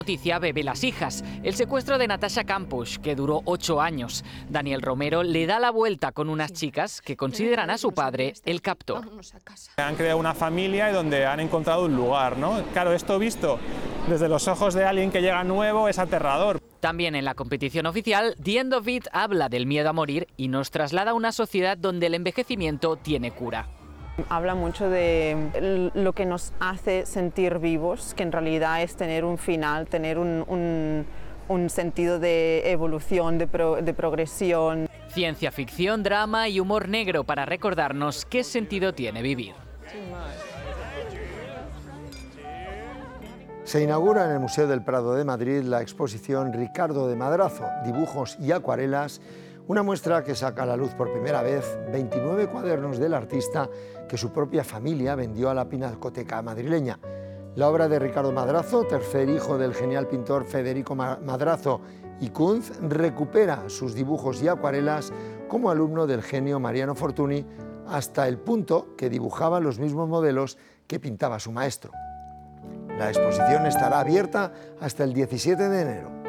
Noticia Bebe las hijas, el secuestro de Natasha Kampusch, que duró 8 años. Daniel Romero le da la vuelta con unas chicas que consideran a su padre el captor. Han creado una familia y donde han encontrado un lugar, ¿no? Claro, esto visto desde los ojos de alguien que llega nuevo es aterrador. También en la competición oficial, The End of It habla del miedo a morir y nos traslada a una sociedad donde el envejecimiento tiene cura. Habla mucho de lo que nos hace sentir vivos, que en realidad es tener un final, tener un sentido de evolución, de progresión. Ciencia ficción, drama y humor negro para recordarnos qué sentido tiene vivir. Se inaugura en el Museo del Prado de Madrid la exposición Ricardo de Madrazo, dibujos y acuarelas, una muestra que saca a la luz por primera vez 29 cuadernos del artista que su propia familia vendió a la Pinacoteca madrileña. La obra de Ricardo Madrazo, tercer hijo del genial pintor Federico Madrazo y Kunz, recupera sus dibujos y acuarelas como alumno del genio Mariano Fortuny, hasta el punto que dibujaba los mismos modelos que pintaba su maestro. La exposición estará abierta hasta el 17 de enero.